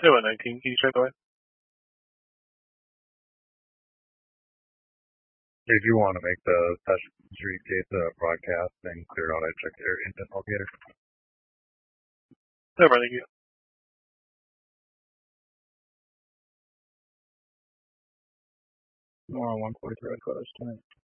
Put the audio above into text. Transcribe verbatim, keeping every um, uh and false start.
Oh, at nineteen, can you check away? If you want to make the session restate the broadcast and clear out, I check your intent locator. No, thank you. More on one forty-three Red Close tonight.